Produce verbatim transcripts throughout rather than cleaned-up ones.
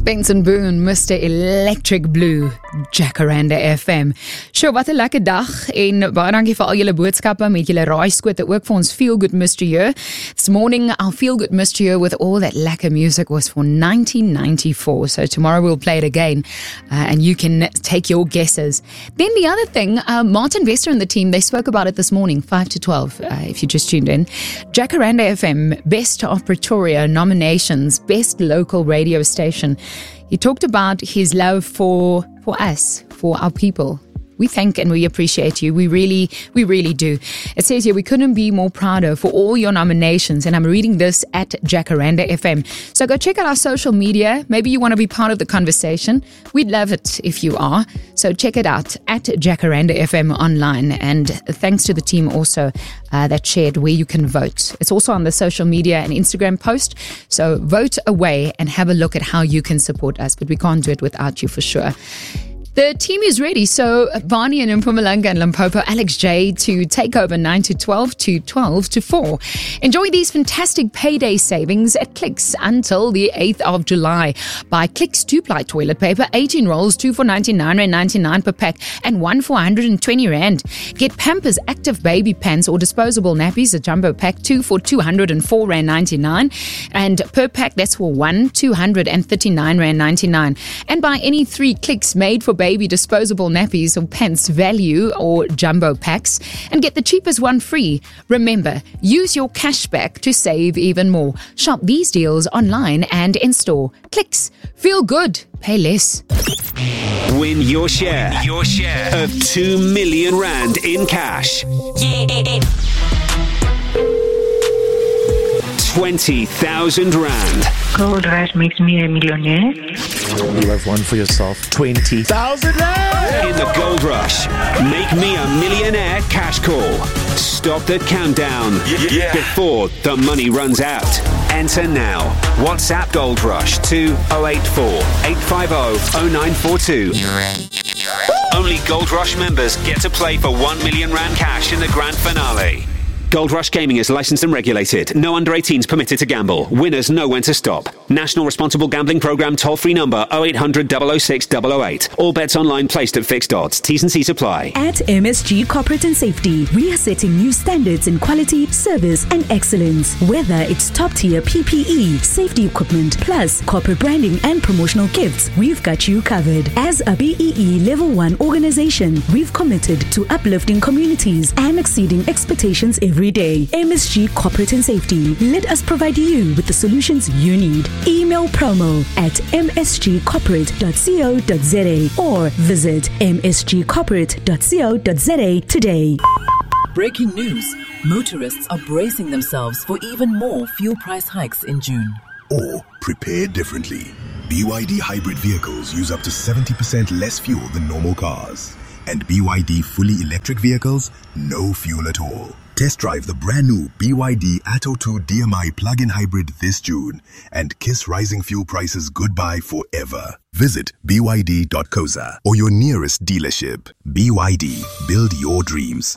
Benson Boone, Mister Electric Blue, Jacaranda F M. Sjoe, wat 'n lekker dag en baie dankie vir al julle boodskappe met julle raaiskote ook vir ons Feel Good Mystery Year. This morning, our Feel Good Mystery Year with all that lekker music was for nineteen ninety-four. So tomorrow we'll play it again uh, and you can take your guesses. Then the other thing, uh, Martin Vester and the team, they spoke about it this morning, five to twelve, uh, if you just tuned in. Jacaranda F M, Best of Pretoria nominations, Best Local Radio Station. He talked about his love for for us, for our people. We thank and we appreciate you. We really, we really do. It says here, we couldn't be more prouder for all your nominations. And I'm reading this at Jacaranda F M. So go check out our social media. Maybe you want to be part of the conversation. We'd love it if you are. So check it out at Jacaranda F M online. And thanks to the team also uh, that shared where you can vote. It's also on the social media and Instagram post. So vote away and have a look at how you can support us. But we can't do it without you for sure. The team is ready, so Barney and Mpumalanga and Limpopo, Alex J to take over nine to twelve to twelve to four. Enjoy these fantastic payday savings at Clicks until the eighth of July. Buy Clicks two-ply toilet paper, eighteen rolls, two for ninety-nine rand ninety-nine per pack and one for one hundred twenty rand. Get Pampers Active Baby Pants or disposable nappies, a jumbo pack, two for two hundred four rand ninety-nine and per pack that's for one, two hundred thirty-nine rand ninety-nine. And buy any three Clicks made for baby disposable nappies or pants value or jumbo packs and get the cheapest one free. Remember, use your cashback to save even more. Shop these deals online and in store. Clicks. Feel good. Pay less. Win your share. Your share of two million rand in cash. twenty thousand rand. Gold Rush makes me a millionaire. You have one for yourself. twenty thousand rand! In the Gold Rush, make me a millionaire cash call. Stop the countdown yeah. before the money runs out. Enter now. WhatsApp Gold Rush to oh eight four, eight five oh, oh nine four two. Only Gold Rush members get to play for one million rand cash in the grand finale. Gold Rush Gaming is licensed and regulated. No under eighteens permitted to gamble. Winners know when to stop. National Responsible Gambling Programme toll-free number oh eight hundred, double oh six, double oh eight. All bets online placed at fixed odds. T's and C's apply. At M S G Corporate and Safety, we are setting new standards in quality, service and excellence. Whether it's top-tier P P E, safety equipment, plus corporate branding and promotional gifts, we've got you covered. As a B E E Level one organization, we've committed to uplifting communities and exceeding expectations every day. M S G Corporate and Safety. Let us provide you with the solutions you need. Email promo at m s g corporate dot co dot z a or visit m s g corporate dot co dot z a today. Breaking news. Motorists are bracing themselves for even more fuel price hikes in June. Or prepare differently. B Y D hybrid vehicles use up to seventy percent less fuel than normal cars. And B Y D fully electric vehicles, no fuel at all. Test drive the brand new B Y D Atto two D M I plug-in hybrid this June and kiss rising fuel prices goodbye forever. Visit b y d dot co dot za or your nearest dealership. B Y D, build your dreams.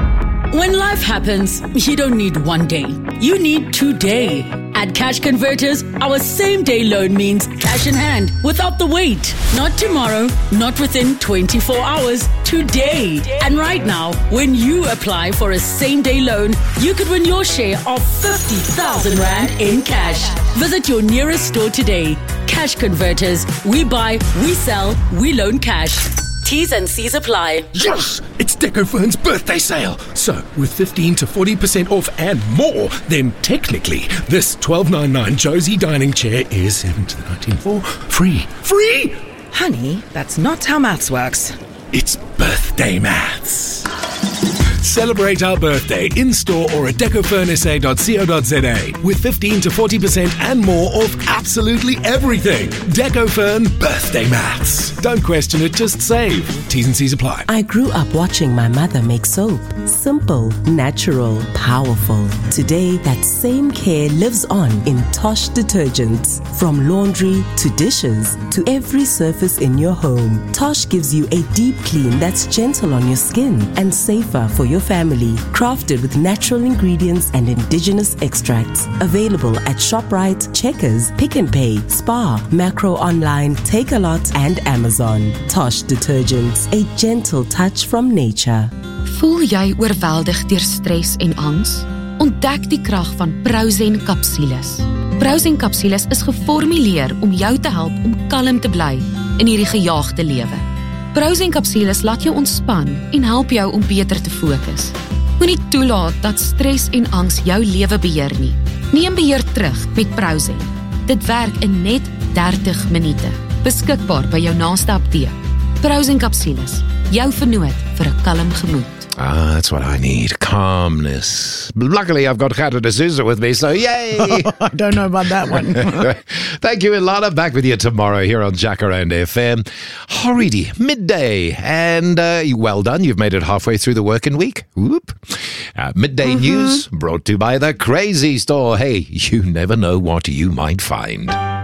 When life happens, you don't need one day. You need today. At Cash Converters, our same-day loan means cash in hand without the wait. Not tomorrow, not within twenty-four hours, today. And right now, when you apply for a same-day loan, you could win your share of fifty thousand rand in cash. Visit your nearest store today. Cash Converters. We buy, we sell, we loan cash. T's and C's apply. Yes! It's Decophone's birthday sale. So, with fifteen to forty percent off and more, then technically, this twelve ninety-nine Josie dining chair is seven to the nineteen for free. Free! Honey, that's not how maths works. It's birthday maths. Celebrate our birthday in-store or at decofern s a dot co dot z a with fifteen to forty percent and more off absolutely everything. Decofern Birthday Maths. Don't question it, just save. T's and C's apply. I grew up watching my mother make soap. Simple, natural, powerful. Today, that same care lives on in Tosh detergents. From laundry to dishes to every surface in your home, Tosh gives you a deep clean that's gentle on your skin and safer for your your family. Crafted with natural ingredients and indigenous extracts. Available at ShopRite, Checkers, Pick n Pay, Spar, Macro Online, Takealot and Amazon. Tosh Detergents, a gentle touch from nature. Voel jy oorweldig deur stres en angs? Ontdek die krag van Prozen Capsules. Prozen Capsules is geformuleer om jou te help om kalm te bly in hierdie gejaagde lewe. Prozen Capsules laat jou ontspan en help jou om beter te fokus. Moenie toelaat dat stres en angs jou lewe beheer nie. Neem beheer terug met Prozen. Dit werk in net dertig minute. Beskikbaar by jou naaste apteek. Prozen Capsules, jou vernoot vir 'n kalm gemoed. Ah, that's what I need. Calmness. Luckily, I've got Kata D'Souza with me, so yay! Oh, I don't know about that one. Thank you, Ilana. Back with you tomorrow here on Jacaranda F M. Already, midday. And uh, well done. You've made it halfway through the working week. Whoop. Uh, midday mm-hmm. news brought to you by the Crazy Store. Hey, you never know what you might find.